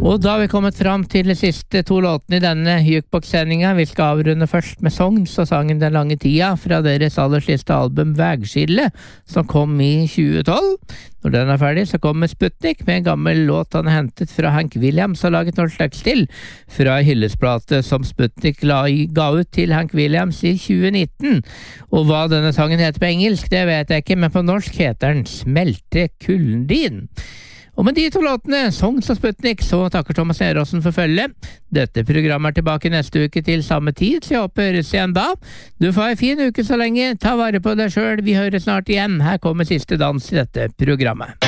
Og da har vi kommet fram til de siste to låtene i denne Jukebox-sendinga. Vi skal avrunde først med Songs og sangen Den lange tida fra deres aller siste album Vegskille, som kom i 2012. Når den er ferdig, så kommer Sputnik med en gammel låt han har hentet fra Hank Williams og laget noe slags til fra hyllesplate som Sputnik ga ut til Hank Williams i 2019. Og hva denne sangen heter på engelsk, det vet jeg ikke, men på norsk heter den Smelte kulden din. Og med de to låtene, Songs og Sputnik, så takker Thomas Neråsen for følge. Dette programmet er tilbake neste uke til samme tid, så jeg håper høres igjen da. Du får en fin uke så lenge, ta vare på deg selv, vi høres snart igjen. Her kommer siste dans i dette programmet.